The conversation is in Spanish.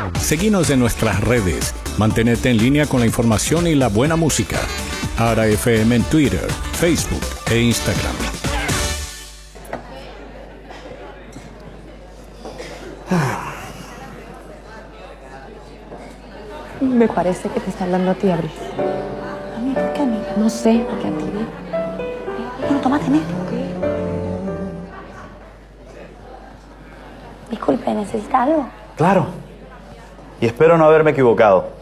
Seguinos en nuestras redes. Mantenete en línea con la información y la buena música. Ara FM en Twitter, Facebook e Instagram. Me parece que te está hablando a ti, Abril. ¿A mí? ¿Por qué a mí? No sé, porque a ti. Bueno, tómate, ¿no? Disculpe, ¿necesita algo? Claro. Y espero no haberme equivocado.